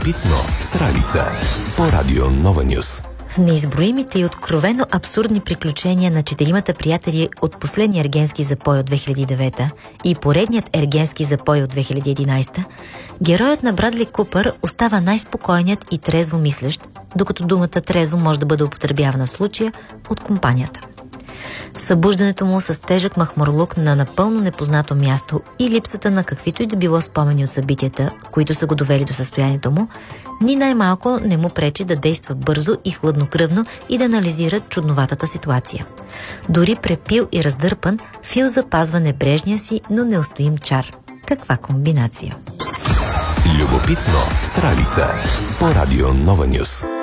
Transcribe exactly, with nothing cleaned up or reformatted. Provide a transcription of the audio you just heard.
Любопитно с Ралица по Радио Нова Нюс. В неизброимите и откровено абсурдни приключения на четиримата приятели от последния ергенски запой от две хиляди и девета и поредният ергенски запой от две хиляди и единадесета, героят на Брадли Купър остава най-спокойният и трезво мислещ, докато думата трезво може да бъде употребявана в случая от компанията. Събуждането му с тежък махмурлук на напълно непознато място и липсата на каквито и да било спомени от събитията, които са го довели до състоянието му, ни най-малко не му пречи да действа бързо и хладнокръвно и да анализира чудноватата ситуация. Дори препил и раздърпан, Фил запазва небрежния си, но неустоим чар. Каква комбинация! Любопитно с Ралица по Радио Нова Нюс.